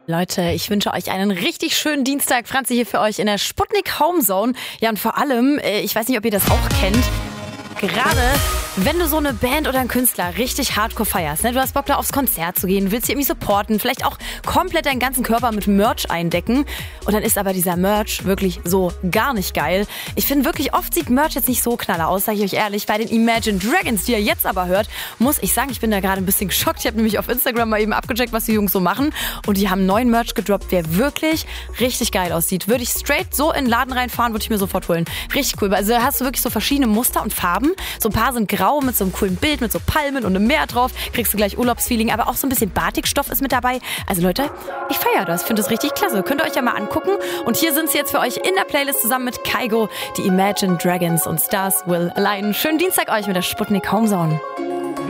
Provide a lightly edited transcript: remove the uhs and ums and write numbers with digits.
Leute, ich wünsche euch einen richtig schönen Dienstag. Franzi hier für euch in der Sputnik Homezone. Ja, und vor allem, ich weiß nicht, ob ihr das auch kennt, gerade wenn du so eine Band oder einen Künstler richtig hardcore feierst, ne? Du hast Bock da aufs Konzert zu gehen, willst sie irgendwie supporten, vielleicht auch komplett deinen ganzen Körper mit Merch eindecken und dann ist aber dieser Merch wirklich so gar nicht geil. Ich finde wirklich, oft sieht Merch jetzt nicht so knaller aus, sage ich euch ehrlich. Bei den Imagine Dragons, die ihr jetzt aber hört, muss ich sagen, ich bin da gerade ein bisschen geschockt. Ich habe nämlich auf Instagram mal eben abgecheckt, was die Jungs so machen und die haben neuen Merch gedroppt, der wirklich richtig geil aussieht. Würde ich straight so in den Laden reinfahren, würde ich mir sofort holen. Richtig cool. Also da hast du wirklich so verschiedene Muster und Farben. So ein paar sind grau mit so einem coolen Bild, mit so Palmen und einem Meer drauf. Kriegst du gleich Urlaubsfeeling, aber auch so ein bisschen Batikstoff ist mit dabei. Also Leute, ich feiere das. Finde das richtig klasse. Könnt ihr euch ja mal angucken. Und hier sind sie jetzt für euch in der Playlist zusammen mit Kygo, die Imagine Dragons und Stars Will Align. Schönen Dienstag euch mit der Sputnik Homezone.